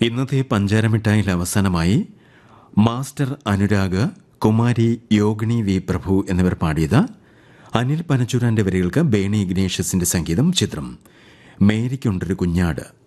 ഇന്നത്തെ പഞ്ചാരമിഠായിൽ അവസാനമായി master Anurag, Kumari യോഗിണി V പ്രഭു എന്നിവർ പാടിയത്. അനിൽ പനച്ചൂരാന്റെ വരികൾക്ക് ബേണി ഇഗ്നേഷ്യസിന്റെ സംഗീതം. ചിത്രം മേരിക്കൊണ്ടൊരു കുഞ്ഞാട്.